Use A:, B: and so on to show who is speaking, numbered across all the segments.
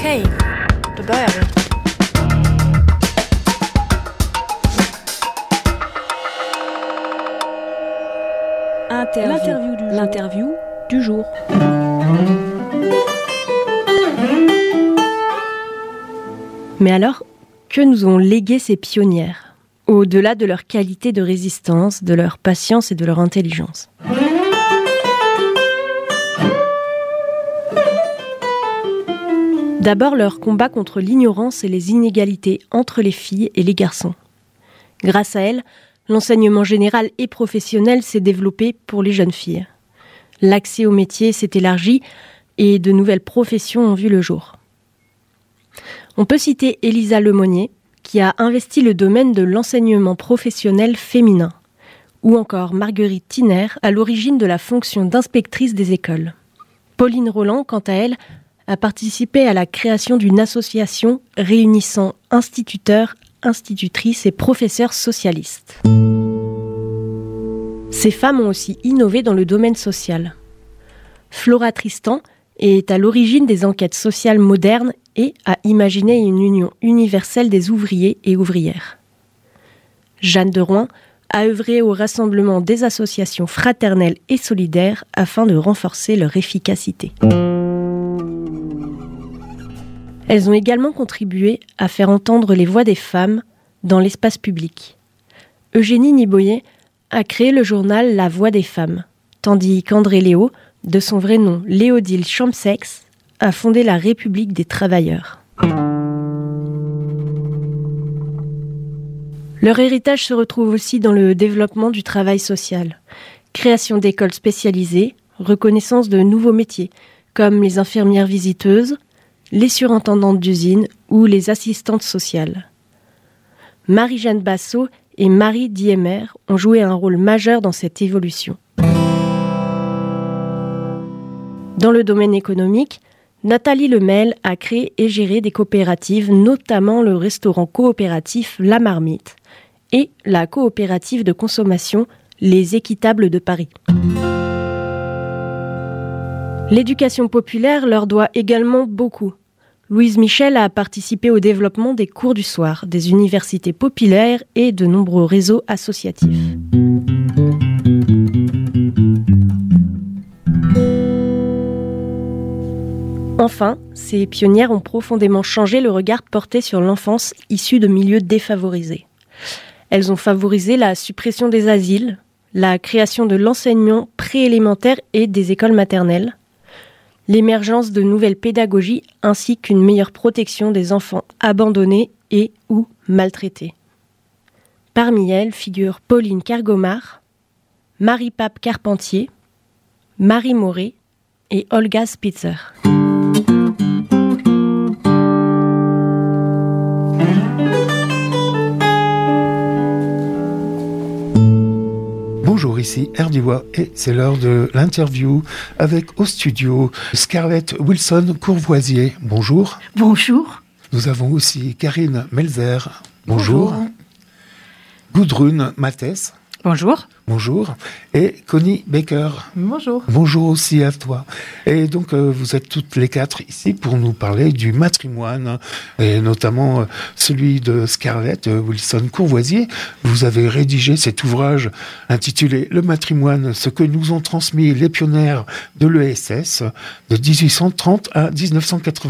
A: Okay, då börjar vi.
B: L'interview du jour. Mais alors, que nous ont légué ces pionnières, au-delà de leur qualité de résistance, de leur patience et de leur intelligence? D'abord, leur combat contre l'ignorance et les inégalités entre les filles et les garçons. Grâce à elles, l'enseignement général et professionnel s'est développé pour les jeunes filles. L'accès aux métiers s'est élargi et de nouvelles professions ont vu le jour. On peut citer Elisa Lemonnier, qui a investi le domaine de l'enseignement professionnel féminin, ou encore Marguerite Thiner, à l'origine de la fonction d'inspectrice des écoles. Pauline Roland, quant à elle, a participé à la création d'une association réunissant instituteurs, institutrices et professeurs socialistes. Ces femmes ont aussi innové dans le domaine social. Flora Tristan est à l'origine des enquêtes sociales modernes et a imaginé une union universelle des ouvriers et ouvrières. Jeanne de Rouen a œuvré au rassemblement des associations fraternelles et solidaires afin de renforcer leur efficacité. Elles ont également contribué à faire entendre les voix des femmes dans l'espace public. Eugénie Niboyer a créé le journal La Voix des femmes, tandis qu'André Léo, de son vrai nom Léodile Champsex, a fondé la République des travailleurs. Leur héritage se retrouve aussi dans le développement du travail social, création d'écoles spécialisées, reconnaissance de nouveaux métiers, comme les infirmières visiteuses, les surintendantes d'usine ou les assistantes sociales. Marie-Jeanne Bassot et Marie Diemer ont joué un rôle majeur dans cette évolution. Dans le domaine économique, Nathalie Lemel a créé et géré des coopératives, notamment le restaurant coopératif La Marmite et la coopérative de consommation Les Équitables de Paris. L'éducation populaire leur doit également beaucoup. Louise Michel a participé au développement des cours du soir, des universités populaires et de nombreux réseaux associatifs. Enfin, ces pionnières ont profondément changé le regard porté sur l'enfance issue de milieux défavorisés. Elles ont favorisé la suppression des asiles, la création de l'enseignement préélémentaire et des écoles maternelles, l'émergence de nouvelles pédagogies ainsi qu'une meilleure protection des enfants abandonnés et ou maltraités. Parmi elles figurent Pauline Kergomar, Marie-Pape Carpentier, Marie Moret et Olga Spitzer.
C: Bonjour, ici Erdiwa et c'est l'heure de l'interview avec au studio Scarlett Wilson-Courvoisier. Bonjour.
D: Bonjour.
C: Nous avons aussi Karine Melzer. Bonjour. Gudrun Mathès.
D: Bonjour.
C: Bonjour. Et Connie Baker.
D: Bonjour.
C: Bonjour aussi à toi. Et donc, vous êtes toutes les quatre ici pour nous parler du matrimoine, et notamment celui de Scarlett Wilson-Courvoisier. Vous avez rédigé cet ouvrage intitulé « Le matrimoine, ce que nous ont transmis les pionnières de l'ESS de 1830 à 1999 ».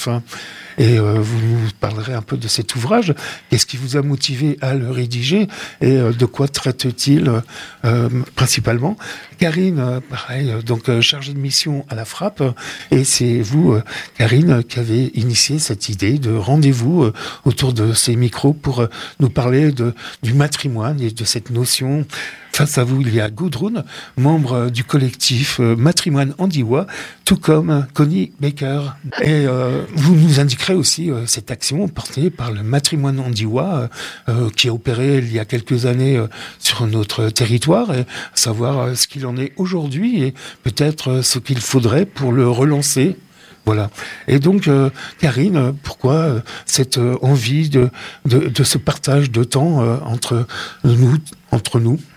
C: Et vous nous parlerez un peu de cet ouvrage. Qu'est-ce qui vous a motivé à le rédiger et de quoi traite-t-il principalement? Karine, pareil, donc chargée de mission à la Frappe. Et c'est vous, Karine, qui avez initié cette idée de rendez-vous autour de ces micros pour nous parler du matrimoine et de cette notion. Face à vous, il y a Gudrun, membre du collectif Matrimoine Andiwa, tout comme Connie Baker. Et vous nous indiquerez aussi cette action portée par le Matrimoine Andiwa qui a opéré il y a quelques années sur notre territoire, et savoir ce qu'il en est aujourd'hui et peut-être ce qu'il faudrait pour le relancer. Voilà. Et donc, Karine, pourquoi cette envie de ce partage de temps entre nous?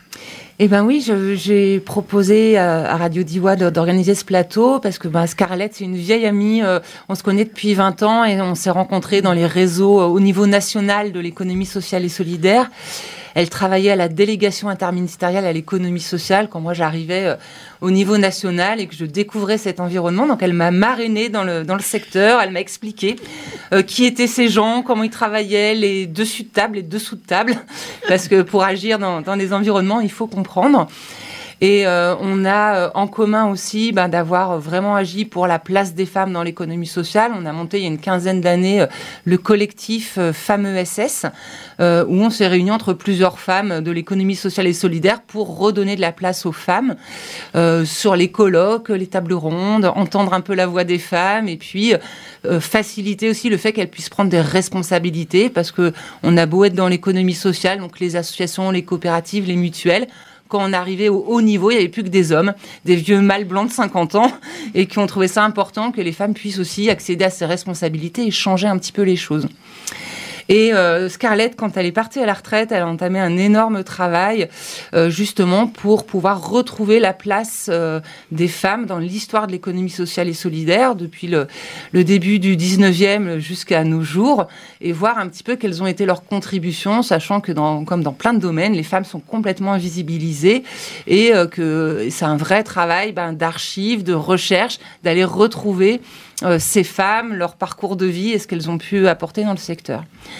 D: Eh ben oui, j'ai proposé à Radio Diois d'organiser ce plateau parce que Scarlett, c'est une vieille amie. On se connaît depuis 20 ans et on s'est rencontrés dans les réseaux au niveau national de l'économie sociale et solidaire. Elle travaillait à la délégation interministérielle à l'économie sociale quand moi j'arrivais au niveau national et que je découvrais cet environnement. Donc elle m'a marrainée dans le secteur, elle m'a expliqué qui étaient ces gens, comment ils travaillaient, les dessus de table, les dessous de table, parce que pour agir dans des environnements, il faut comprendre. Et on a en commun aussi d'avoir vraiment agi pour la place des femmes dans l'économie sociale. On a monté il y a une quinzaine d'années le collectif Femmes ESS, où on s'est réunis entre plusieurs femmes de l'économie sociale et solidaire pour redonner de la place aux femmes sur les colloques, les tables rondes, entendre un peu la voix des femmes et puis faciliter aussi le fait qu'elles puissent prendre des responsabilités parce que on a beau être dans l'économie sociale, donc les associations, les coopératives, les mutuelles. Quand on arrivait au haut niveau, il n'y avait plus que des hommes, des vieux mâles blancs de 50 ans, et qui ont trouvé ça important que les femmes puissent aussi accéder à ces responsabilités et changer un petit peu les choses. Et Scarlett, quand elle est partie à la retraite, elle a entamé un énorme travail justement pour pouvoir retrouver la place des femmes dans l'histoire de l'économie sociale et solidaire depuis le début du 19e jusqu'à nos jours et voir un petit peu quelles ont été leurs contributions, sachant que comme dans plein de domaines, les femmes sont complètement invisibilisées et que c'est un vrai travail d'archives, de recherche, d'aller retrouver ces femmes, leur parcours de vie et ce qu'elles ont pu apporter dans le secteur.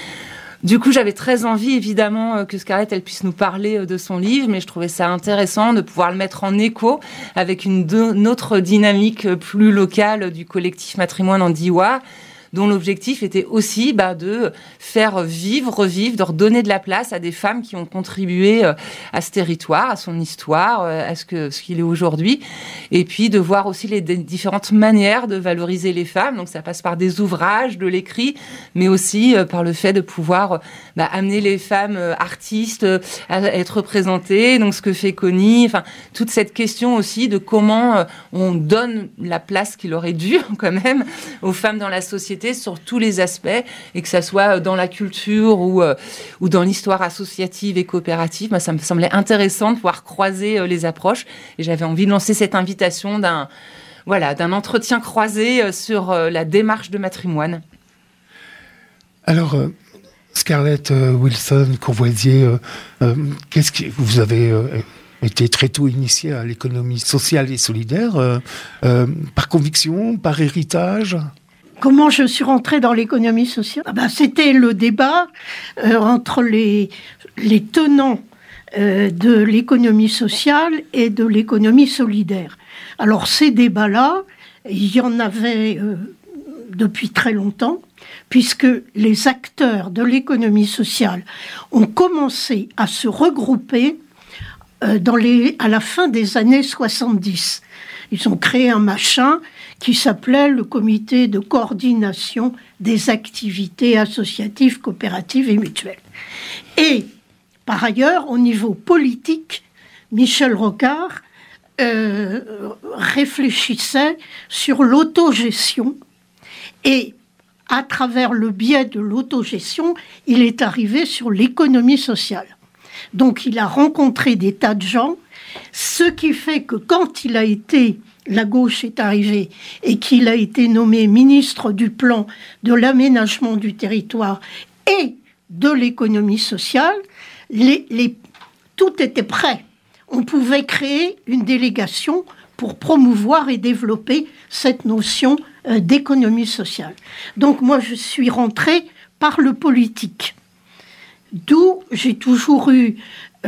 D: Du coup, j'avais très envie, évidemment, que Scarlett elle puisse nous parler de son livre, mais je trouvais ça intéressant de pouvoir le mettre en écho avec une autre dynamique plus locale du collectif Matrimoine en Diois, dont l'objectif était aussi de faire revivre, de redonner de la place à des femmes qui ont contribué à ce territoire, à son histoire, à ce qu'il est aujourd'hui, et puis de voir aussi les différentes manières de valoriser les femmes. Donc ça passe par des ouvrages, de l'écrit, mais aussi par le fait de pouvoir amener les femmes artistes à être représentées, donc ce que fait Connie, enfin toute cette question aussi de comment on donne la place qu'il aurait dû quand même aux femmes dans la société sur tous les aspects, et que ça soit dans la culture ou dans l'histoire associative et coopérative. Ça me semblait intéressant de pouvoir croiser les approches, et j'avais envie de lancer cette invitation d'un entretien croisé sur la démarche de Matrimoine.
C: Alors, Scarlett Wilson-Courvoisier, vous avez été très tôt initiée à l'économie sociale et solidaire, par conviction, par héritage?
E: Comment je suis rentrée dans l'économie sociale ? C'était le débat entre les tenants de l'économie sociale et de l'économie solidaire. Alors ces débats-là, il y en avait depuis très longtemps, puisque les acteurs de l'économie sociale ont commencé à se regrouper à la fin des années 70. Ils ont créé un machin qui s'appelait le comité de coordination des activités associatives, coopératives et mutuelles. Et par ailleurs, au niveau politique, Michel Rocard réfléchissait sur l'autogestion, et à travers le biais de l'autogestion, il est arrivé sur l'économie sociale. Donc il a rencontré des tas de gens, ce qui fait que quand la gauche est arrivée et qu'il a été nommé ministre du Plan, de l'aménagement du territoire et de l'économie sociale, tout était prêt. On pouvait créer une délégation pour promouvoir et développer cette notion d'économie sociale. Donc moi, je suis rentrée par le politique. D'où j'ai toujours eu,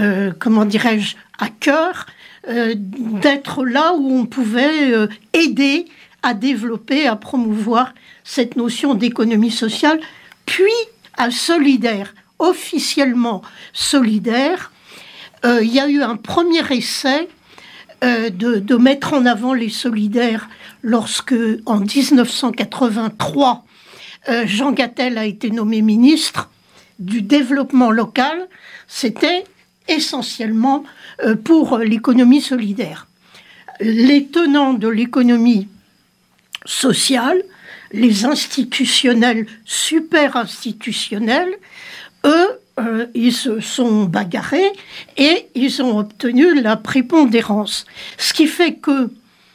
E: à cœur d'être là où on pouvait aider à développer, à promouvoir cette notion d'économie sociale, puis à Solidaire, officiellement Solidaire. Il y a eu un premier essai de mettre en avant les solidaires lorsque, en 1983, Jean Gatel a été nommé ministre du développement local. C'était essentiellement pour l'économie solidaire. Les tenants de l'économie sociale, les institutionnels, super institutionnels, eux, ils se sont bagarrés et ils ont obtenu la prépondérance. Ce qui fait que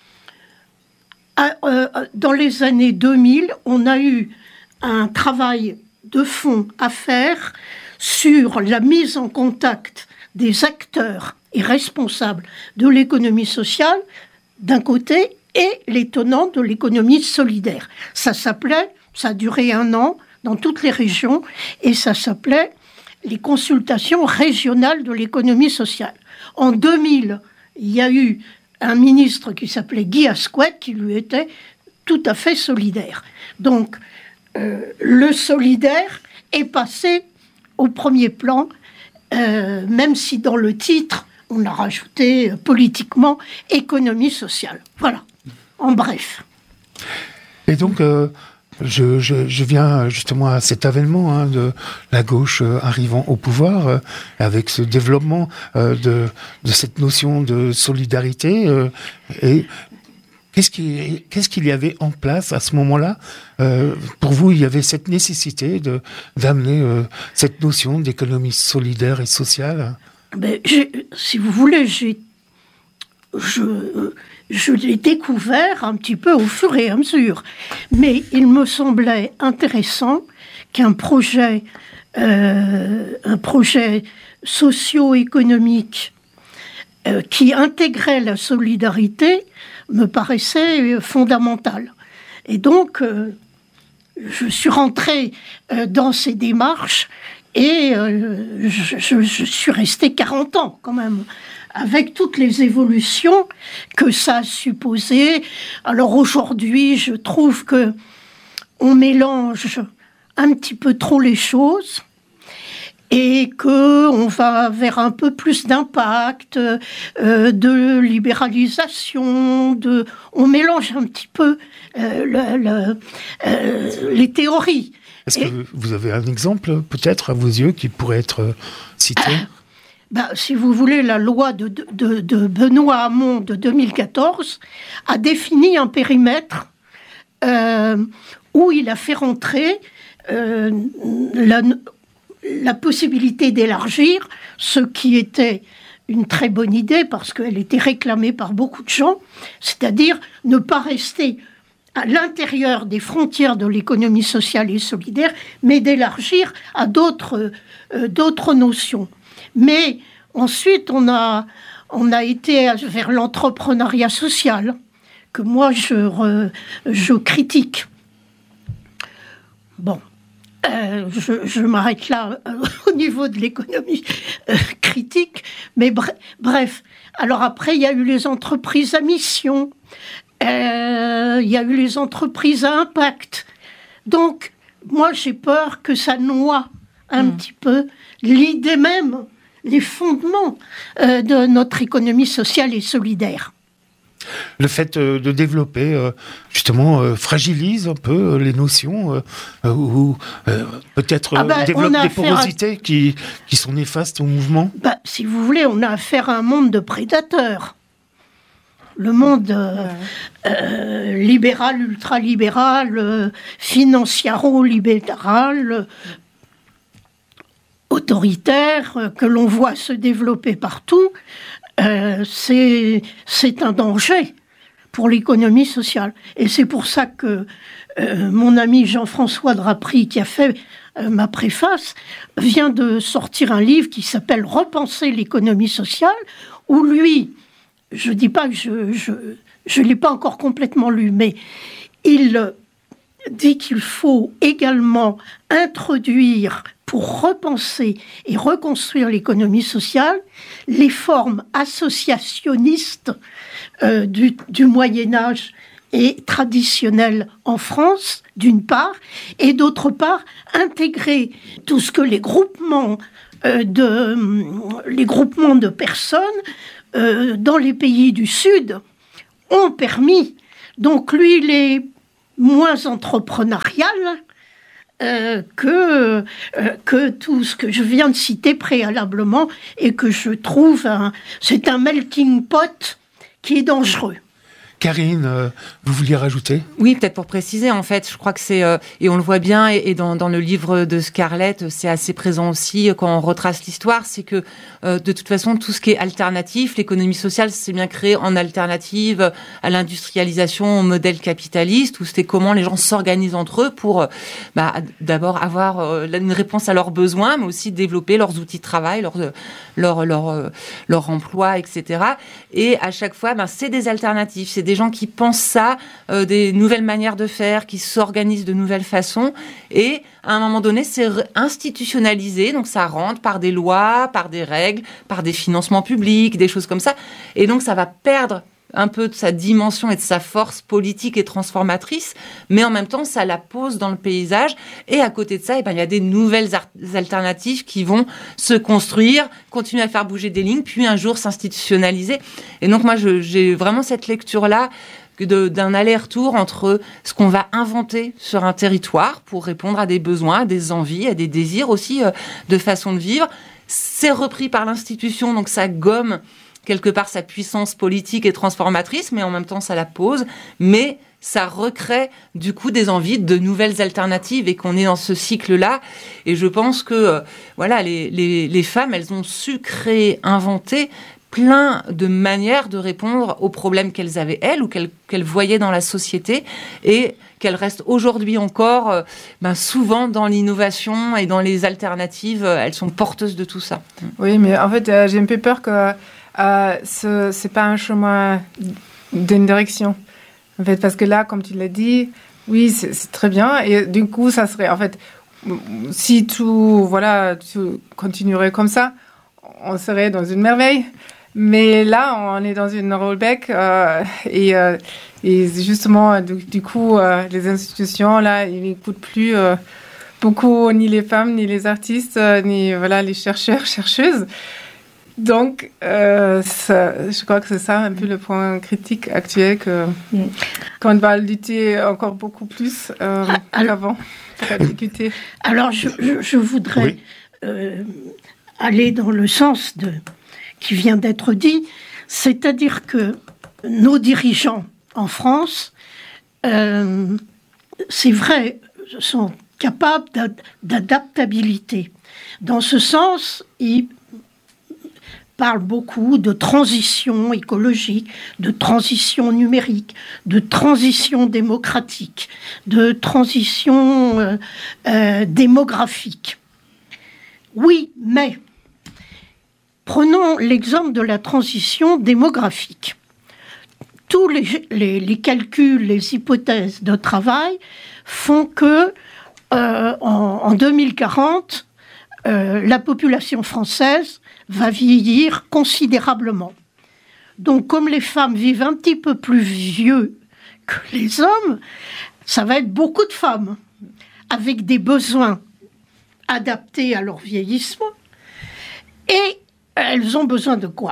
E: dans les années 2000, on a eu un travail de fond à faire sur la mise en contact des acteurs et responsables de l'économie sociale d'un côté et les tenants de l'économie solidaire. Ça a duré 1 an dans toutes les régions et ça s'appelait les consultations régionales de l'économie sociale. En 2000, il y a eu un ministre qui s'appelait Guy Asquette qui lui était tout à fait solidaire. Donc, le solidaire est passé au premier plan, même si dans le titre, on a rajouté politiquement économie sociale. Voilà, en bref.
C: Et donc, je viens justement à cet avènement de la gauche arrivant au pouvoir, avec ce développement de cette notion de solidarité. Et qu'est-ce qu'il y avait en place à ce moment-là? Pour vous, il y avait cette nécessité d'amener cette notion d'économie solidaire et sociale?
E: Si vous voulez, je l'ai découvert un petit peu au fur et à mesure. Mais il me semblait intéressant qu'un projet socio-économique qui intégrait la solidarité me paraissait fondamental. Et donc, je suis rentrée dans ces démarches et je suis restée 40 ans quand même, avec toutes les évolutions que ça a supposé. Alors aujourd'hui, je trouve que on mélange un petit peu trop les choses et qu'on va vers un peu plus d'impact, de libéralisation, on mélange un petit peu les théories.
C: Est-ce que vous avez un exemple, peut-être, à vos yeux, qui pourrait être cité?
E: Si vous voulez, la loi de Benoît Hamon de 2014 a défini un périmètre où il a fait rentrer la possibilité d'élargir, ce qui était une très bonne idée parce qu'elle était réclamée par beaucoup de gens, c'est-à-dire ne pas rester à l'intérieur des frontières de l'économie sociale et solidaire, mais d'élargir à d'autres notions. Mais ensuite, on a été vers l'entrepreneuriat social, que moi, je critique. Bon, je m'arrête là au niveau de l'économie critique, mais bref. Alors après, il y a eu les entreprises à mission, il y a eu les entreprises à impact. Donc, moi, j'ai peur que ça noie un petit peu l'idée même, les fondements de notre économie sociale et solidaire.
C: Le fait de développer, justement, fragilise un peu les notions ou peut-être développe des porosités qui sont néfastes au mouvement?
E: Si vous voulez, on a affaire à un monde de prédateurs. Le monde libéral, ultralibéral, financiaro-libéral, autoritaire, que l'on voit se développer partout, c'est un danger pour l'économie sociale. Et c'est pour ça que mon ami Jean-François Drapry, qui a fait ma préface, vient de sortir un livre qui s'appelle « Repenser l'économie sociale », où lui, je ne dis pas que je l'ai pas encore complètement lu, mais il dit qu'il faut également introduire, pour repenser et reconstruire l'économie sociale, les formes associationnistes du Moyen-Âge et traditionnelles en France, d'une part, et d'autre part, intégrer tout ce que les groupements de personnes dans les pays du Sud ont permis. Donc lui, il est moins entrepreneurial que tout ce que je viens de citer préalablement et que je trouve c'est un melting pot qui est dangereux.
C: Karine, vous vouliez rajouter ?
D: Oui, peut-être pour préciser, en fait, je crois que c'est, et on le voit bien, et dans le livre de Scarlett, c'est assez présent aussi quand on retrace l'histoire, c'est que de toute façon, tout ce qui est alternatif, l'économie sociale s'est bien créée en alternative à l'industrialisation, au modèle capitaliste, où c'était comment les gens s'organisent entre eux pour d'abord avoir une réponse à leurs besoins, mais aussi développer leurs outils de travail, leur emploi, etc. Et à chaque fois, c'est des alternatives, c'est des gens qui pensent ça, des nouvelles manières de faire, qui s'organisent de nouvelles façons. Et à un moment donné, c'est institutionnalisé, donc ça rentre par des lois, par des règles, par des financements publics, des choses comme ça. Et donc ça va perdre un peu de sa dimension et de sa force politique et transformatrice, mais en même temps, ça la pose dans le paysage. Et à côté de ça, il y a des nouvelles alternatives qui vont se construire, continuer à faire bouger des lignes, puis un jour s'institutionnaliser. Et donc moi, j'ai vraiment cette lecture-là d'un aller-retour entre ce qu'on va inventer sur un territoire pour répondre à des besoins, à des envies, à des désirs aussi de façon de vivre. C'est repris par l'institution, donc ça gomme quelque part sa puissance politique et transformatrice, mais en même temps ça la pose, mais ça recrée du coup des envies de nouvelles alternatives et qu'on est dans ce cycle-là. Et je pense que les femmes, elles ont su créer, inventer plein de manières de répondre aux problèmes qu'elles avaient, elles, ou qu'elles voyaient dans la société, et qu'elles restent aujourd'hui encore souvent dans l'innovation et dans les alternatives. Elles sont porteuses de tout ça.
F: Oui, mais en fait, j'ai un peu peur que c'est pas un chemin d'une direction. En fait, parce que là, comme tu l'as dit, oui, c'est très bien. Et du coup, ça serait, en fait, si tout continuerait comme ça, on serait dans une merveille. Mais là, on est dans une rollback et justement, du coup, les institutions, là, ils n'écoutent plus beaucoup ni les femmes, ni les artistes, ni les chercheurs, chercheuses. Donc, je crois que c'est ça un peu le point critique actuel qu'on va lutter encore beaucoup plus qu'avant pour la discuter.
E: Alors, je voudrais aller dans le sens qui vient d'être dit, c'est-à-dire que nos dirigeants en France, c'est vrai, sont capables d'adaptabilité. Dans ce sens, ils parlent beaucoup de transition écologique, de transition numérique, de transition démocratique, de transition démographique. Oui, mais prenons l'exemple de la transition démographique. Tous les calculs, les hypothèses de travail font que en 2040, la population française va vieillir considérablement. Donc, comme les femmes vivent un petit peu plus vieux que les hommes, ça va être beaucoup de femmes avec des besoins adaptés à leur vieillissement. Et elles ont besoin de quoi ?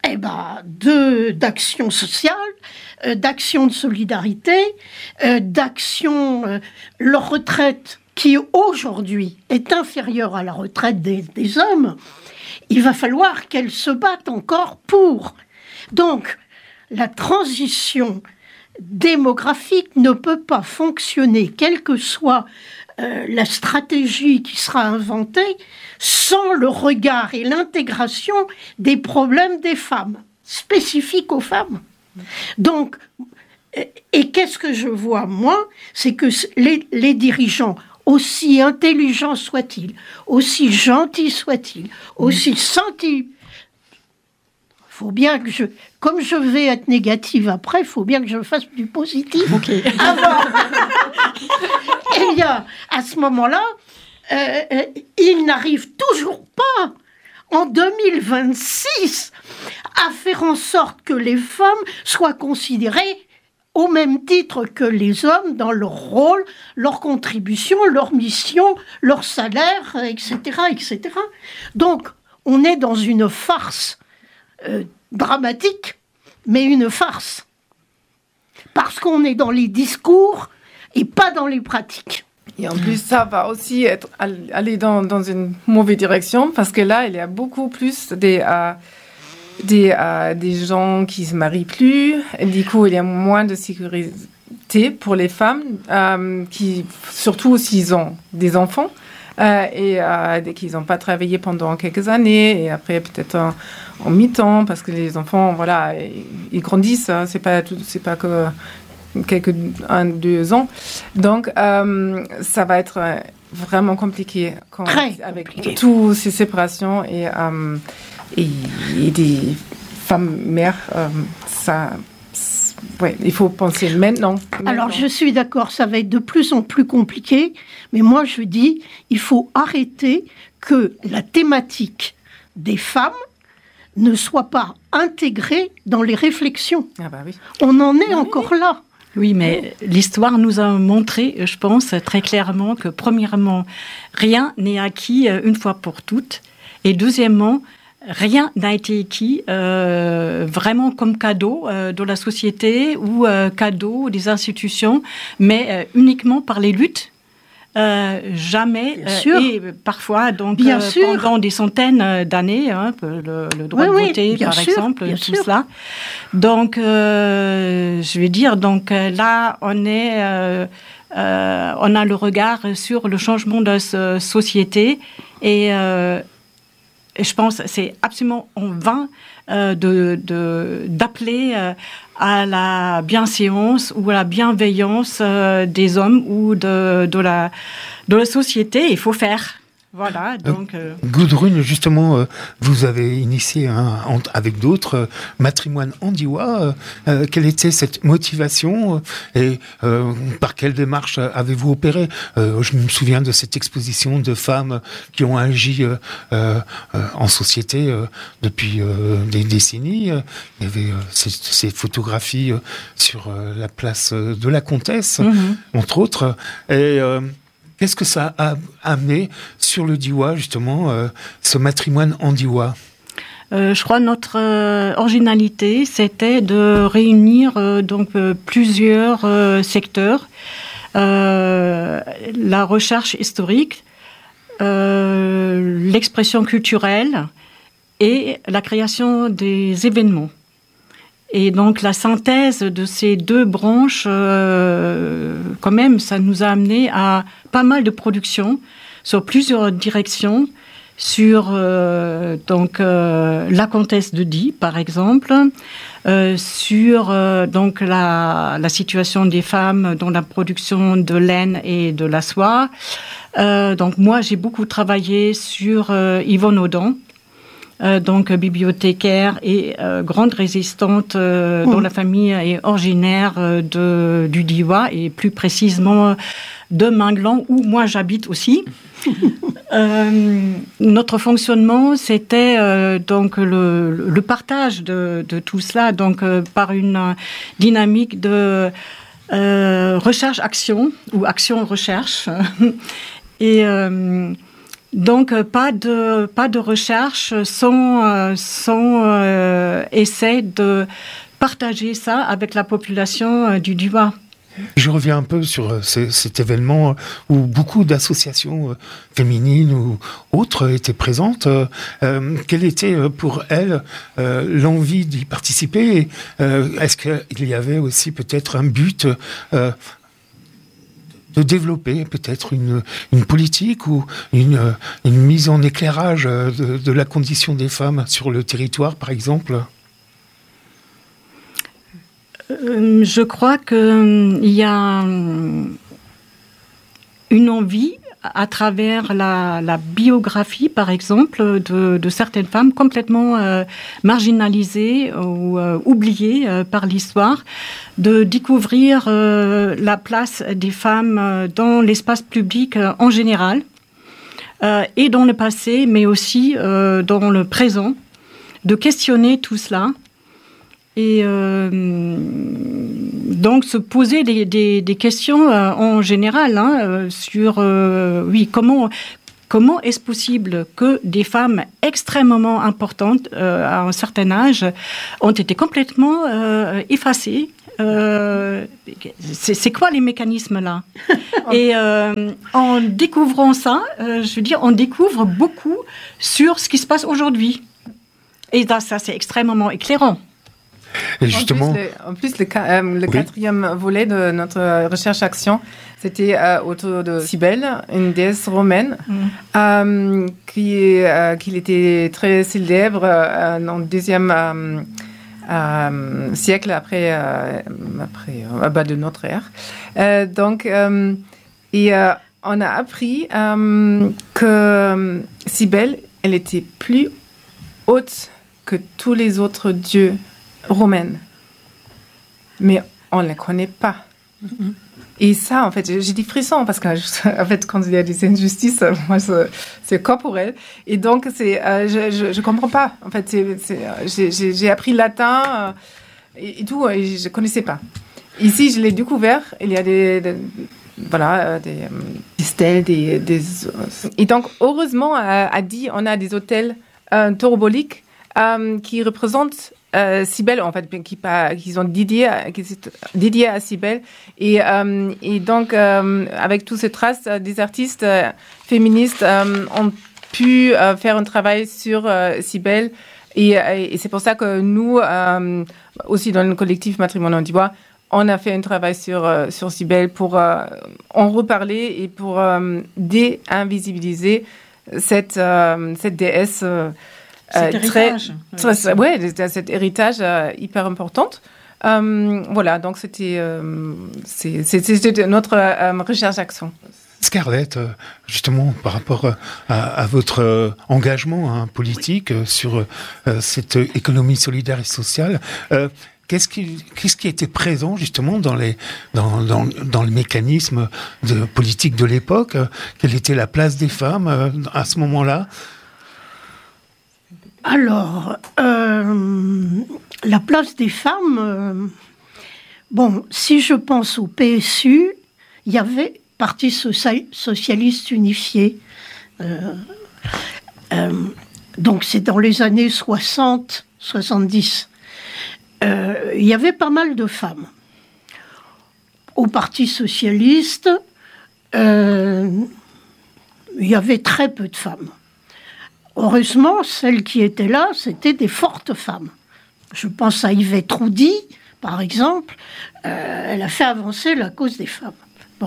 E: D'action sociale, d'action de solidarité, d'action... leur retraite, qui aujourd'hui est inférieure à la retraite des hommes, il va falloir qu'elles se battent encore pour. Donc, la transition démographique ne peut pas fonctionner, quelle que soit la stratégie qui sera inventée, sans le regard et l'intégration des problèmes des femmes, spécifiques aux femmes. Donc, et qu'est-ce que je vois, moi ? C'est que les dirigeants, aussi intelligents soient-ils, aussi gentils soient-ils, aussi sentis... Faut bien que comme je vais être négative après, il faut bien que je fasse du positif. Okay. Alors, eh bien, à ce moment-là, il n'arrive toujours pas, en 2026, à faire en sorte que les femmes soient considérées au même titre que les hommes dans leur rôle, leur contribution, leur mission, leur salaire, etc., etc. Donc, on est dans une farce dramatique, mais une farce. Parce qu'on est dans les discours et pas dans les pratiques.
F: Et en plus, ça va aussi aller dans une mauvaise direction, parce que là, il y a beaucoup plus des gens qui se marient plus. Et du coup, il y a moins de sécurité pour les femmes, surtout s'ils ont des enfants. Et qu'ils n'ont pas travaillé pendant quelques années, et après peut-être en mi-temps, parce que les enfants, voilà, ils grandissent, hein, c'est pas que quelques 1-2 ans. Donc, ça va être vraiment compliqué avec toutes ces séparations et des femmes mères, ouais, il faut penser maintenant.
E: Alors, je suis d'accord, ça va être de plus en plus compliqué, mais moi, je dis, il faut arrêter que la thématique des femmes ne soit pas intégrée dans les réflexions.
F: Ah bah oui.
E: On en est encore là.
G: Oui, mais l'histoire nous a montré, je pense, très clairement que, premièrement, rien n'est acquis une fois pour toutes, et deuxièmement, rien n'a été acquis vraiment comme cadeau de la société ou cadeau des institutions, mais uniquement par les luttes. Jamais, et parfois, donc, pendant des centaines d'années, hein, le droit de voter, par exemple, tout cela. Donc, je vais dire, donc, là, on a le regard sur le changement de la société, et je pense que c'est absolument en vain d'appeler à la bienséance ou à la bienveillance des hommes ou de la société. Il faut faire. Voilà, donc...
C: Gudrun, justement, vous avez initié avec d'autres Matrimoine Andiwa. Quelle était cette motivation et par quelle démarche avez-vous opéré? Je me souviens de cette exposition de femmes qui ont agi en société depuis des décennies. Il y avait ces photographies sur la place de la Comtesse, entre autres. Et... qu'est-ce que ça a amené sur le Diois, justement, ce matrimoine Andiwa?
G: Je crois que notre originalité, c'était de réunir plusieurs secteurs. La recherche historique, l'expression culturelle et la création des événements. Et donc, la synthèse de ces deux branches, quand même, ça nous a amené à pas mal de productions sur plusieurs directions, sur la Comtesse de Die, par exemple, sur donc la situation des femmes dans la production de laine et de la soie. Donc, moi, j'ai beaucoup travaillé sur Yvonne Audin, donc bibliothécaire et grande résistante dont la famille est originaire du Diois et plus précisément de Minglan où moi j'habite aussi. Notre fonctionnement c'était donc le partage de tout cela donc par une dynamique de recherche-action ou action-recherche et donc pas de recherche sans essayer de partager ça avec la population du Diois.
C: Je reviens un peu sur cet événement où beaucoup d'associations féminines ou autres étaient présentes. Quelle était pour elles l'envie d'y participer? Est-ce qu'il y avait aussi peut-être un but de développer peut-être une politique ou une mise en éclairage de la condition des femmes sur le territoire, par exemple?
G: Je crois qu'il y a une envie à travers la biographie, par exemple, de certaines femmes complètement marginalisées ou oubliées par l'histoire, de découvrir la place des femmes dans l'espace public en général, et dans le passé, mais aussi dans le présent, de questionner tout cela. Et donc se poser des questions en général sur comment est-ce possible que des femmes extrêmement importantes à un certain âge ont été complètement effacées. C'est quoi les mécanismes là? Et en découvrant ça, je veux dire, on découvre beaucoup sur ce qui se passe aujourd'hui. Et ça, c'est extrêmement éclairant.
C: Et justement...
F: En plus, le quatrième volet de notre recherche-action, c'était autour de Cybèle, une déesse romaine, qui était très célèbre dans le deuxième siècle après de notre ère. On a appris que Cybèle, elle était plus haute que tous les autres dieux romaines. Mais on ne la connaît pas. Mm-hmm. Et ça, en fait, j'ai des frissons parce que, en fait, quand il y a des injustices, moi, c'est corporel. Et donc, je comprends pas. En fait, j'ai appris le latin et tout, et je connaissais pas. Ici, je l'ai découvert. Il y a des stèles, et donc, heureusement, à Die, on a des hôtels tauroboliques qui représentent Cybèle, en fait, qui sont dédiés à Cybèle. Et donc, avec toutes ces traces, des artistes féministes ont pu faire un travail sur Cybèle. Et c'est pour ça que nous, aussi dans le collectif Matrimoine D'ivoire, on a fait un travail sur Cybèle pour en reparler et pour déinvisibiliser cette déesse
G: cet héritage.
F: Cet héritage hyper important. Voilà, donc c'était notre recherche-action.
C: Scarlett, justement, par rapport à votre engagement politique sur cette économie solidaire et sociale, qu'est-ce qui était présent justement dans le mécanisme de politique de l'époque? Quelle était la place des femmes à ce moment-là?
E: Alors, la place des femmes, si je pense au PSU, il y avait Parti socialiste unifié. Donc c'est dans les années 60-70. Il y avait pas mal de femmes. Au Parti socialiste, il y avait très peu de femmes. Heureusement, celles qui étaient là, c'était des fortes femmes. Je pense à Yvette Roudy, par exemple. Elle a fait avancer la cause des femmes.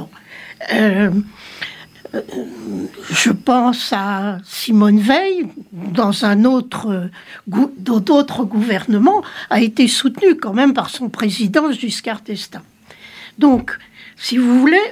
E: Je pense à Simone Veil, dans d'autres gouvernements, a été soutenue quand même par son président Giscard d'Estaing. Donc, si vous voulez,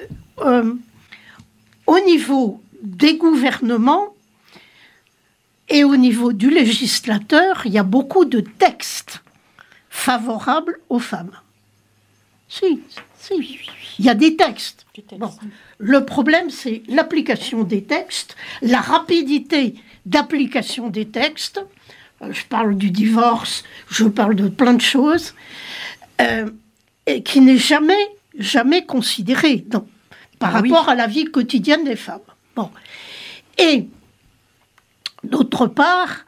E: au niveau des gouvernements et au niveau du législateur, il y a beaucoup de textes favorables aux femmes. Si, il y a des textes. Bon. Le problème, c'est l'application des textes, la rapidité d'application des textes. Je parle du divorce, je parle de plein de choses, et qui n'est jamais considérée par rapport à la vie quotidienne des femmes. Bon. Et d'autre part,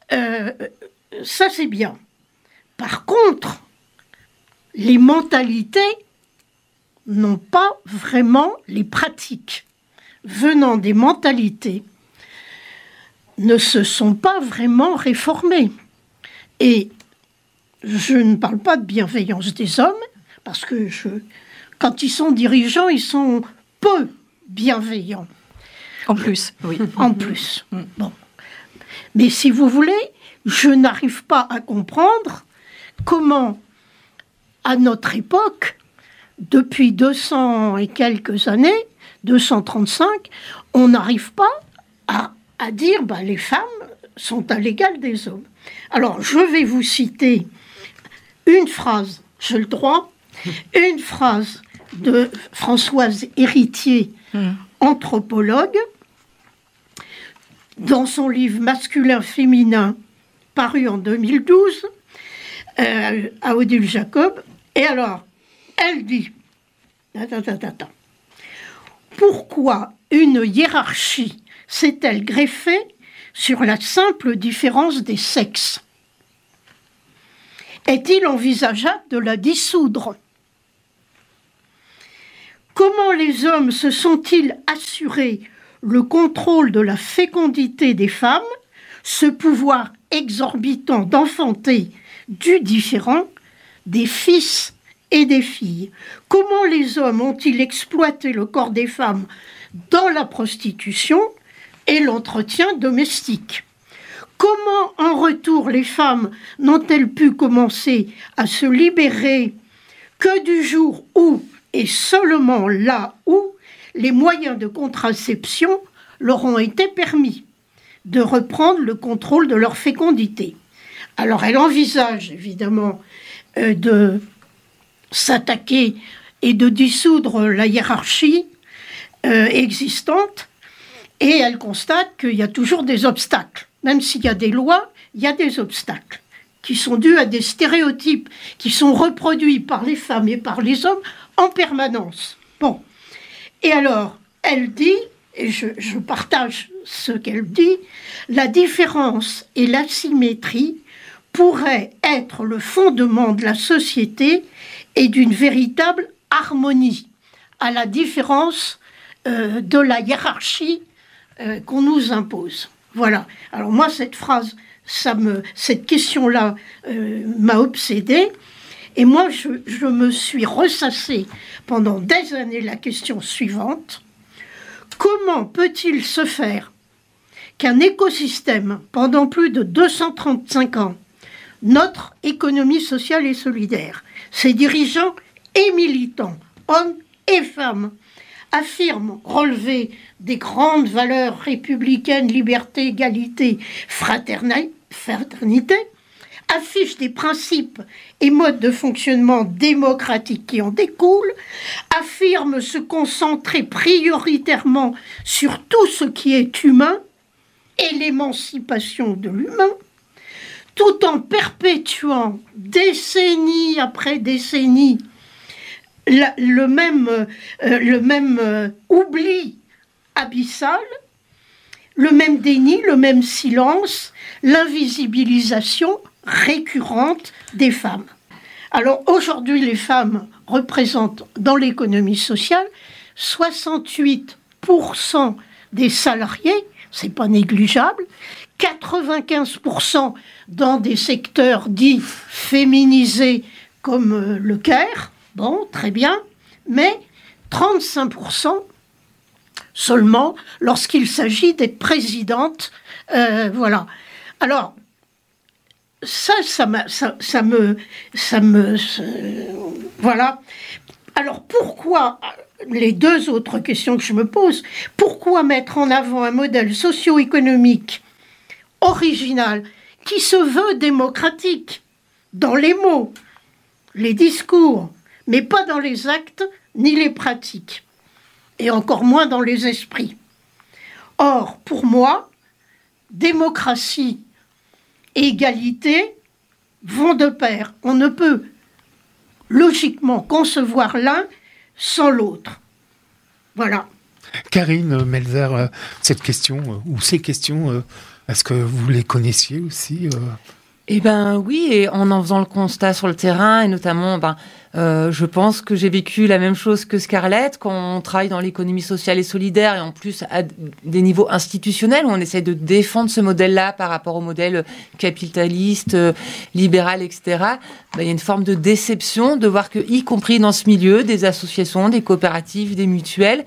E: ça c'est bien. Par contre, les mentalités n'ont pas vraiment les pratiques venant des mentalités ne se sont pas vraiment réformées. Et je ne parle pas de bienveillance des hommes, parce que quand ils sont dirigeants, ils sont peu bienveillants.
G: En plus, oui.
E: En plus. Bon. Mais si vous voulez, je n'arrive pas à comprendre comment, à notre époque, depuis 200 et quelques années, 235, on n'arrive pas à dire les femmes sont à l'égal des hommes. Alors, je vais vous citer une phrase, j'ai le droit, une phrase de Françoise Héritier, anthropologue, dans son livre Masculin-féminin, paru en 2012, à Odile Jacob. Et alors, elle dit, pourquoi une hiérarchie s'est-elle greffée sur la simple différence des sexes? Est-il envisageable de la dissoudre? Comment les hommes se sont-ils assurés le contrôle de la fécondité des femmes ce pouvoir exorbitant d'enfanter du différent des fils et des filles. Comment les hommes ont-ils exploité le corps des femmes dans la prostitution et l'entretien domestique ? Comment, en retour, les femmes n'ont-elles pu commencer à se libérer que du jour où, et seulement là où, les moyens de contraception leur ont été permis de reprendre le contrôle de leur fécondité? Alors, elle envisage, évidemment, de s'attaquer et de dissoudre la hiérarchie existante, et elle constate qu'il y a toujours des obstacles. Même s'il y a des lois, il y a des obstacles qui sont dus à des stéréotypes qui sont reproduits par les femmes et par les hommes en permanence. Bon. Et alors, elle dit, et je partage ce qu'elle dit, la différence et l'asymétrie pourraient être le fondement de la société et d'une véritable harmonie, à la différence de la hiérarchie qu'on nous impose. Voilà. Alors moi, cette phrase, cette question-là m'a obsédée. Et moi, je me suis ressassée pendant des années la question suivante. Comment peut-il se faire qu'un écosystème, pendant plus de 235 ans, notre économie sociale et solidaire, ses dirigeants et militants, hommes et femmes, affirment relever des grandes valeurs républicaines, liberté, égalité, fraternité, affiche des principes et modes de fonctionnement démocratiques qui en découlent, affirme se concentrer prioritairement sur tout ce qui est humain et l'émancipation de l'humain, tout en perpétuant décennie après décennie le même oubli abyssal, le même déni, le même silence, l'invisibilisation récurrente des femmes. Alors aujourd'hui, les femmes représentent dans l'économie sociale 68% des salariés, c'est pas négligeable, 95% dans des secteurs dits féminisés comme le Caire, bon, très bien, mais 35% seulement lorsqu'il s'agit d'être présidente, voilà. Alors, voilà. Alors, pourquoi, les deux autres questions que je me pose, pourquoi mettre en avant un modèle socio-économique original qui se veut démocratique dans les mots, les discours, mais pas dans les actes ni les pratiques, et encore moins dans les esprits. Or, pour moi, démocratie et égalité vont de pair. On ne peut logiquement concevoir l'un sans l'autre. Voilà.
C: Karine Melzer, cette question, ou ces questions, est-ce que vous les connaissiez aussi
D: Eh ben oui, et en faisant le constat sur le terrain, et notamment, je pense que j'ai vécu la même chose que Scarlett quand on travaille dans l'économie sociale et solidaire, et en plus à des niveaux institutionnels où on essaie de défendre ce modèle-là par rapport au modèle capitaliste, libéral, etc. Il y a une forme de déception de voir que, y compris dans ce milieu, des associations, des coopératives, des mutuelles,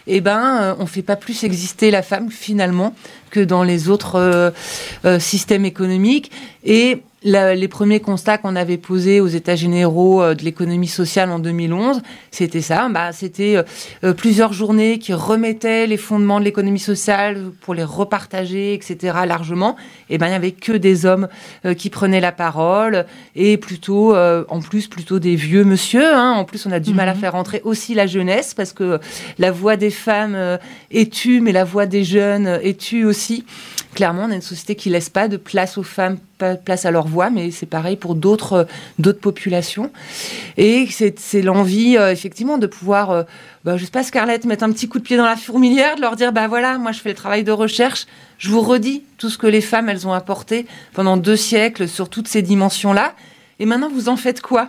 D: on fait pas plus exister la femme finalement que dans les autres systèmes économiques. Et les premiers constats qu'on avait posés aux États généraux de l'économie sociale en 2011, c'était ça. C'était plusieurs journées qui remettaient les fondements de l'économie sociale pour les repartager, etc. largement. Et il n'y avait que des hommes qui prenaient la parole, et plutôt, en plus, plutôt des vieux monsieur. En plus, on a du mal à faire entrer aussi la jeunesse, parce que la voix des femmes est tue, mais la voix des jeunes est tue aussi. Clairement, on a une société qui laisse pas de place aux femmes, pas de place à leur voix, mais c'est pareil pour d'autres populations. Et c'est l'envie, effectivement, de pouvoir, je sais pas, Scarlett, mettre un petit coup de pied dans la fourmilière, de leur dire, voilà, moi je fais le travail de recherche, je vous redis tout ce que les femmes, elles ont apporté pendant 2 siècles sur toutes ces dimensions-là, et maintenant vous en faites quoi?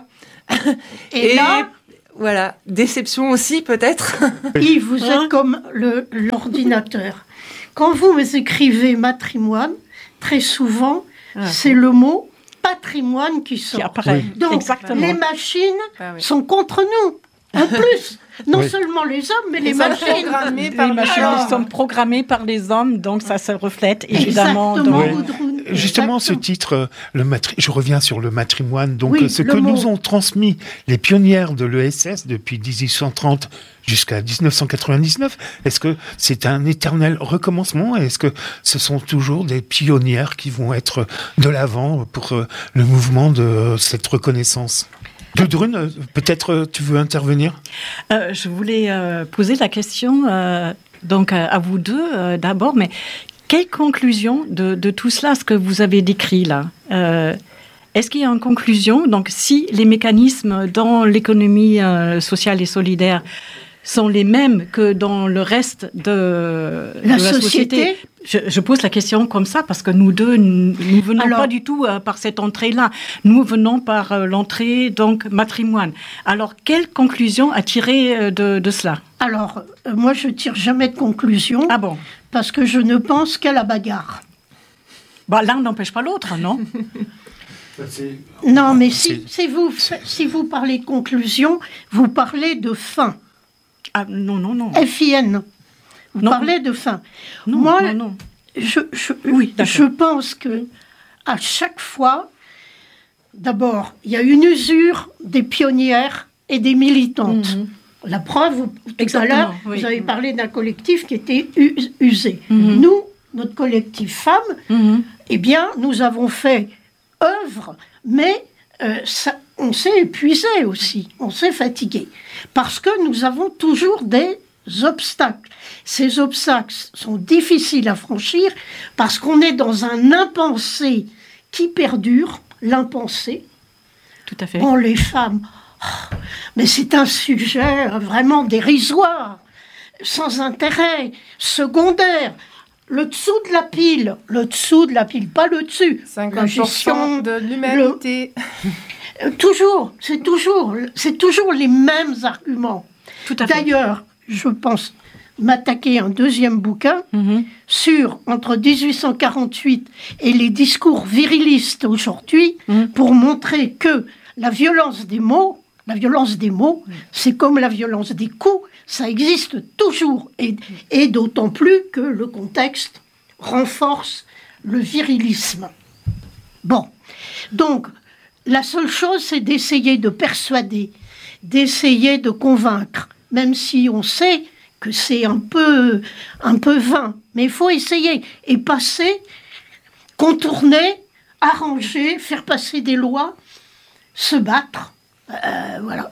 E: Et là,
D: voilà, déception aussi peut-être.
E: Yves, vous êtes comme l'ordinateur. Quand vous écrivez matrimoine, très souvent, c'est le mot patrimoine qui sort.
G: Qui apparaît.
C: Oui.
E: Donc,
G: Exactement.
E: les machines sont contre nous. En plus, non seulement les hommes, mais les machines.
G: Les machines sont programmées par les hommes, donc ça se reflète évidemment.
E: Exactement,
C: Oui.
E: Gudrun.
C: Justement, ce titre, je reviens sur le matrimoine. Donc,
E: Oui,
C: ce
E: le
C: que
E: mot.
C: nous ont transmis les pionnières de l'ESS depuis 1830 jusqu'à 1999, est-ce que c'est un éternel recommencement? Est-ce que ce sont toujours des pionnières qui vont être de l'avant pour le mouvement de cette reconnaissance? Gudrun, peut-être tu veux intervenir?
G: Je voulais poser la question donc à vous deux d'abord, mais quelle conclusion de tout cela, ce que vous avez décrit là est-ce qu'il y a une conclusion? Donc, si les mécanismes dans l'économie sociale et solidaire sont les mêmes que dans le reste de la société. Je pose la question comme ça parce que nous deux, nous venons pas du tout par cette entrée-là. Nous venons par l'entrée, donc, matrimoine. Alors, quelle conclusion à tirer de cela?
E: Alors, moi, je tire jamais de conclusion.
G: Ah bon?
E: Parce que je ne pense qu'à la bagarre.
G: Bah, l'un n'empêche pas l'autre, non?
E: Non, mais si vous parlez de conclusion, vous parlez de fin.
G: Ah, non.
E: FIN. Vous parlez de fin.
G: Non,
E: moi,
G: non.
E: Je pense que à chaque fois, d'abord, il y a une usure des pionnières et des militantes. Mm-hmm. La preuve, tout à l'heure, vous avez parlé d'un collectif qui était usé. Mm-hmm. Nous, notre collectif femmes, eh bien, nous avons fait œuvre, mais on s'est épuisé aussi, on s'est fatigué, parce que nous avons toujours des obstacles. Ces obstacles sont difficiles à franchir parce qu'on est dans un impensé qui perdure, l'impensé.
G: Tout à fait.
E: Bon, les femmes, mais c'est un sujet vraiment dérisoire, sans intérêt, secondaire. Le dessous de la pile, pas le dessus.
F: 50% de l'humanité.
E: C'est toujours les mêmes arguments.
G: Tout à fait.
E: D'ailleurs, je pense m'attaquer à un deuxième bouquin sur entre 1848 et les discours virilistes aujourd'hui pour montrer que la violence des mots, c'est comme la violence des coups, ça existe toujours et d'autant plus que le contexte renforce le virilisme. Bon, donc la seule chose, c'est d'essayer de persuader, d'essayer de convaincre, même si on sait que c'est un peu vain, mais il faut essayer et passer, contourner, arranger, faire passer des lois, se battre, voilà.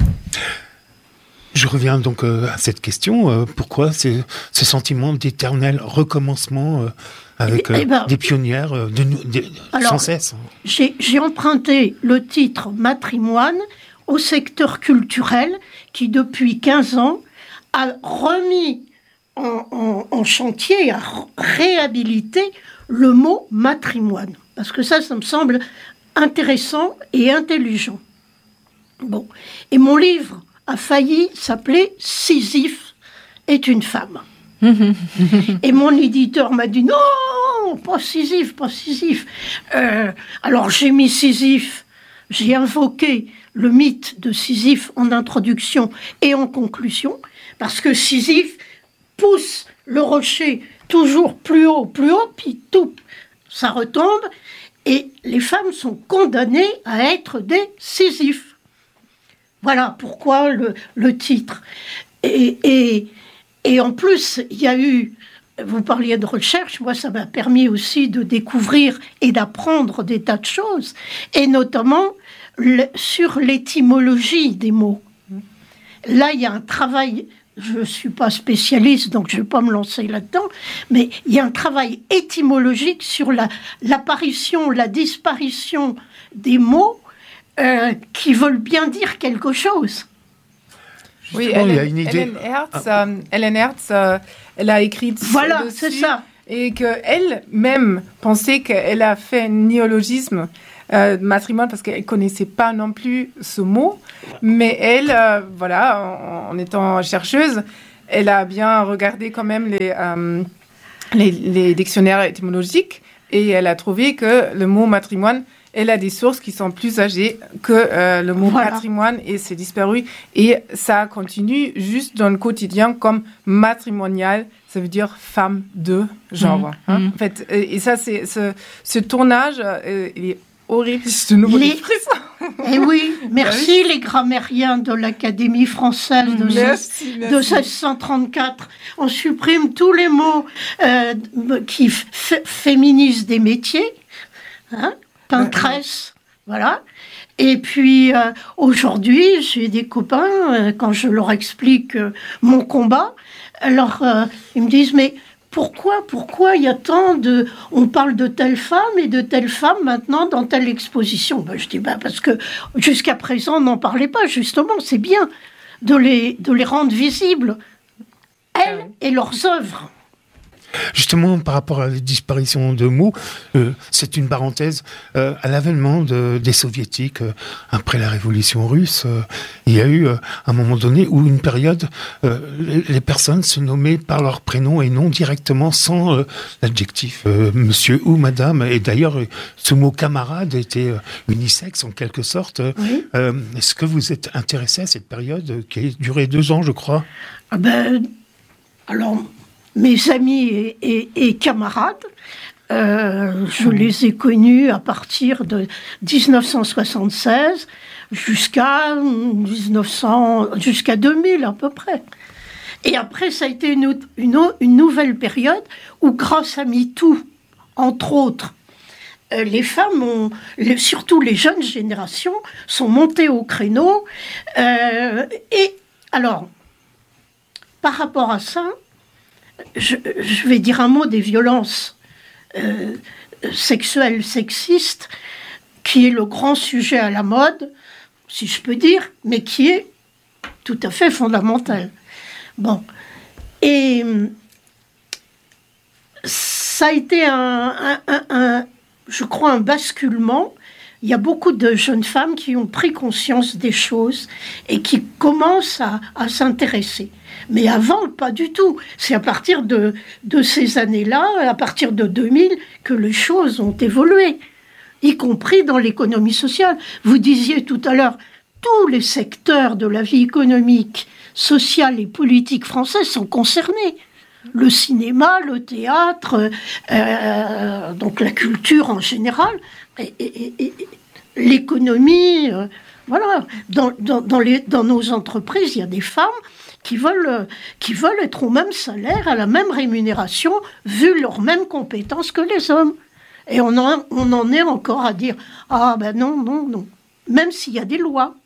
C: Je reviens donc à cette question. Pourquoi ce sentiment d'éternel recommencement avec des pionnières sans cesse?
E: J'ai emprunté le titre matrimoine au secteur culturel qui, depuis 15 ans, a remis en chantier, a réhabilité le mot matrimoine. Parce que ça me semble intéressant et intelligent. Bon. Et mon livre a failli s'appeler « Sisyphe est une femme ». Et mon éditeur m'a dit « Non, pas Sisyphe, pas Sisyphe ». Alors j'ai mis Sisyphe, j'ai invoqué le mythe de Sisyphe en introduction et en conclusion, parce que Sisyphe pousse le rocher toujours plus haut, puis tout, ça retombe, et les femmes sont condamnées à être des Sisyphes. Voilà pourquoi le titre. Et en plus, il y a eu, vous parliez de recherche, moi ça m'a permis aussi de découvrir et d'apprendre des tas de choses, et notamment sur l'étymologie des mots. Là, il y a un travail, je ne suis pas spécialiste, donc je ne vais pas me lancer là-dedans, mais il y a un travail étymologique sur l'apparition, la disparition des mots qui veulent bien dire quelque chose.
F: Oui,
C: il y a une idée.
F: Hélène Hertz, elle a écrit
E: voilà,
F: dessus,
E: c'est ça.
F: Et qu'elle-même pensait qu'elle a fait un néologisme matrimoine parce qu'elle ne connaissait pas non plus ce mot. Mais elle, en étant chercheuse, elle a bien regardé quand même les dictionnaires étymologiques. et elle a trouvé que le mot matrimoine, elle a des sources qui sont plus âgées que le mot patrimoine, et c'est disparu. Et ça continue juste dans le quotidien comme matrimonial, ça veut dire femme de genre. En fait, et ça, c'est ce tournage, il est horrible, c'est de nouveau des frissons.
E: Et oui, merci les grammairiens de l'Académie française de 1634. On supprime tous les mots qui féminisent des métiers, peintresse, voilà. Et puis aujourd'hui, j'ai des copains, quand je leur explique mon combat, alors ils me disent, mais pourquoi il y a tant de... On parle de telle femme et de telle femme maintenant dans telle exposition. Ben, je dis, parce que jusqu'à présent, on n'en parlait pas, justement. C'est bien de les rendre visibles, elles et leurs œuvres.
C: Justement, par rapport à la disparition de mots, c'est une parenthèse. À l'avènement des soviétiques, après la révolution russe, il y a eu un moment donné où une période, les personnes se nommaient par leur prénom et non directement sans l'adjectif monsieur ou madame. Et d'ailleurs, ce mot camarade était unisexe en quelque sorte. Oui. Est-ce que vous êtes intéressé à cette période qui a duré 2 ans, je crois ?
E: Alors... Mes amis et camarades, je les ai connus à partir de 1976 jusqu'à 2000 à peu près. Et après, ça a été une nouvelle période où, grâce à MeToo, entre autres, les femmes, surtout les jeunes générations, sont montées au créneau. Et alors, par rapport à ça, je vais dire un mot des violences sexuelles, sexistes, qui est le grand sujet à la mode, si je peux dire, mais qui est tout à fait fondamental. Bon. Et ça a été je crois, un basculement. Il y a beaucoup de jeunes femmes qui ont pris conscience des choses et qui commencent à s'intéresser. Mais avant, pas du tout. C'est à partir de ces années-là, à partir de 2000, que les choses ont évolué, y compris dans l'économie sociale. Vous disiez tout à l'heure, tous les secteurs de la vie économique, sociale et politique française sont concernés. Le cinéma, le théâtre, donc la culture en général, et l'économie, voilà. Dans nos entreprises, il y a des femmes qui veulent être au même salaire, à la même rémunération, vu leurs mêmes compétences que les hommes. Et on en est encore à dire « Ah ben non », même s'il y a des lois.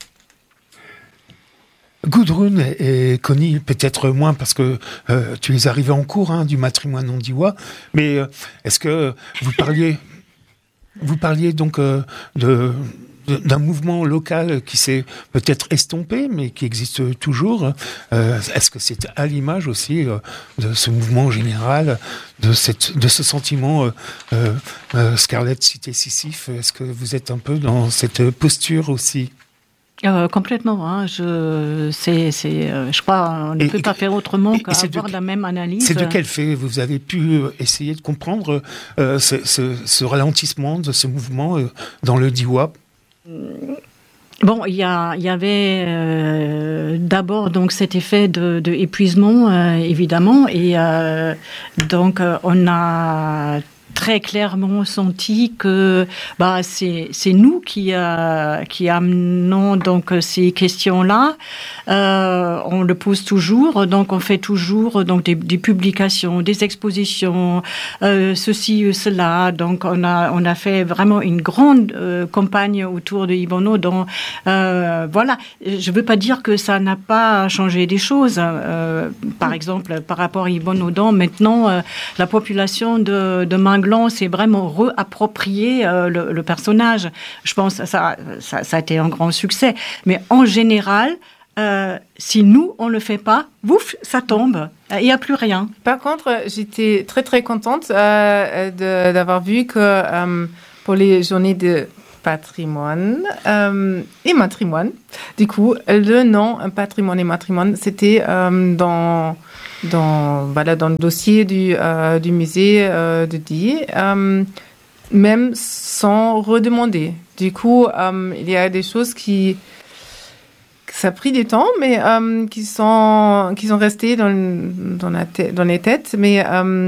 C: Gudrun et Connie, peut-être moins parce que tu es arrivée en cours du matrimoine ondiwa, mais est-ce que vous parliez donc d'un mouvement local qui s'est peut-être estompé, mais qui existe toujours. Est-ce que c'est à l'image aussi de ce mouvement général, de ce sentiment Scarlett cité Sisyphe? Est-ce que vous êtes un peu dans cette posture aussi?
G: Complètement. Je crois qu'on ne peut pas faire autrement qu'avoir la même analyse.
C: C'est de quel fait vous avez pu essayer de comprendre ce ralentissement de ce mouvement dans le Diwa?
G: Bon, il y avait d'abord donc cet effet de épuisement, évidemment, et donc on a très clairement senti que c'est nous qui amenons donc ces questions-là. On le pose toujours, donc on fait toujours donc des publications, des expositions, ceci, cela. Donc on a fait vraiment une grande campagne autour de Yvonne Audin. Voilà, je veux pas dire que ça n'a pas changé des choses. Par exemple, par rapport à Yvonne Audin, maintenant la population de Minglan s'est vraiment réapproprié le personnage. Je pense que ça a été un grand succès. Mais en général, si nous, on ne le fait pas, ouf, ça tombe. Il n'y a plus rien.
F: Par contre, j'étais très, très contente d'avoir vu que pour les journées de patrimoine et matrimoine, du coup, le nom patrimoine et matrimoine, c'était dans dans le dossier du musée de Die, même sans redemander. Du coup, il y a des choses ça a pris du temps, mais qui sont restées dans les têtes. Mais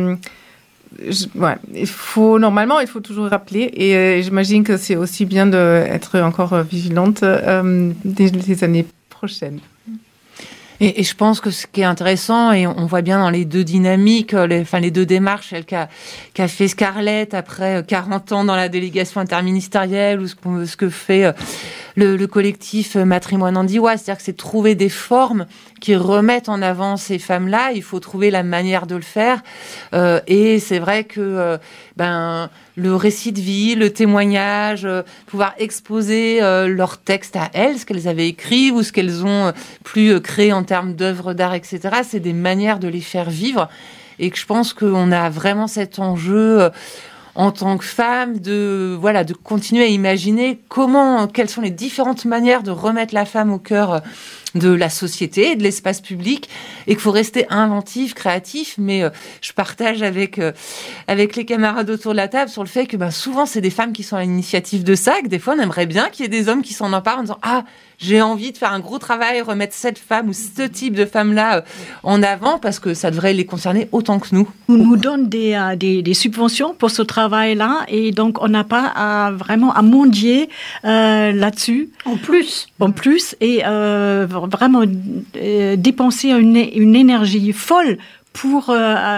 F: il faut toujours rappeler. Et j'imagine que c'est aussi bien d'être encore vigilante des années prochaines.
D: Et je pense que ce qui est intéressant, et on voit bien dans les deux dynamiques, les deux démarches, celle qu'a fait Scarlett après 40 ans dans la délégation interministérielle, ou ce que fait le collectif Matrimoine en Diois, c'est-à-dire que c'est trouver des formes qui remettent en avant ces femmes-là. Il faut trouver la manière de le faire. Et c'est vrai que le récit de vie, le témoignage, pouvoir exposer leur texte à elles, ce qu'elles avaient écrit ou ce qu'elles ont plus créé en termes d'œuvres d'art, etc. C'est des manières de les faire vivre. Et que je pense qu'on a vraiment cet enjeu en tant que femme de continuer à imaginer quelles sont les différentes manières de remettre la femme au cœur de la société et de l'espace public, et qu'il faut rester inventif, créatif. Mais je partage avec les camarades autour de la table sur le fait que souvent c'est des femmes qui sont à l'initiative de ça, que des fois on aimerait bien qu'il y ait des hommes qui s'en emparent en disant j'ai envie de faire un gros travail, remettre cette femme ou ce type de femme-là en avant, parce que ça devrait les concerner autant que nous.
G: On nous donne des subventions pour ce travail-là, et donc on n'a pas vraiment à mendier là-dessus.
E: En plus,
G: et vraiment dépenser une énergie folle pour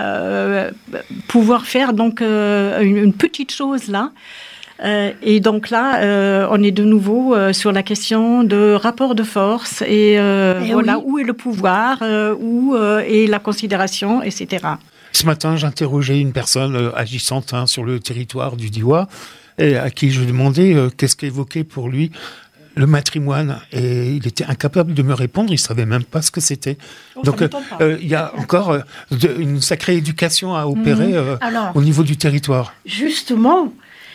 G: pouvoir faire donc une petite chose là. Et donc là, on est de nouveau sur la question de rapport de force et où est le pouvoir, où est la considération, etc.
C: Ce matin, j'interrogeais une personne agissante sur le territoire du Diois, et à qui je demandais qu'est-ce qu'évoquait pour lui le matrimoine, et il était incapable de me répondre, il savait même pas ce que c'était. Donc il y a encore une sacrée éducation à opérer au niveau du territoire.
E: Justement,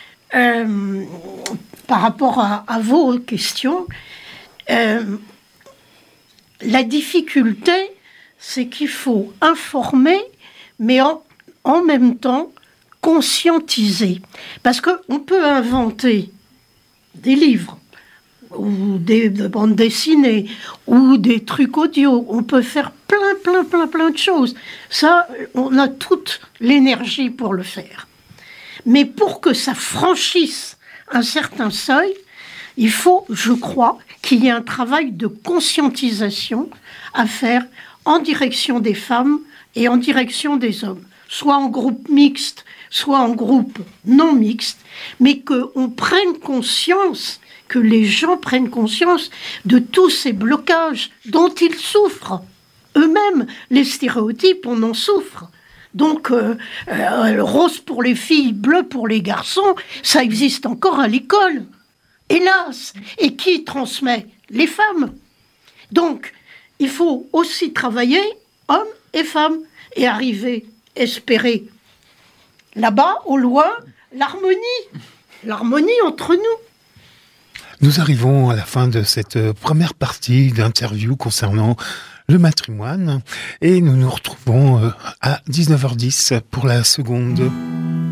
E: par rapport à vos questions, la difficulté, c'est qu'il faut informer, mais en même temps conscientiser. Parce qu'on peut inventer des livres, ou des bandes dessinées, ou des trucs audio. On peut faire plein de choses. Ça, on a toute l'énergie pour le faire. Mais pour que ça franchisse un certain seuil, il faut, je crois, qu'il y ait un travail de conscientisation à faire en direction des femmes et en direction des hommes, soit en groupe mixte, soit en groupe non mixte, mais qu'on prenne conscience, que les gens prennent conscience de tous ces blocages dont ils souffrent. Eux-mêmes, les stéréotypes, on en souffre. Donc, rose pour les filles, bleu pour les garçons, ça existe encore à l'école. Hélas. Et qui transmet ? Les femmes. Donc, il faut aussi travailler, hommes et femmes, et arriver, espérer, là-bas, au loin, l'harmonie entre nous.
C: Nous arrivons à la fin de cette première partie d'interview concernant le matrimoine, et nous nous retrouvons à 19h10 pour la seconde.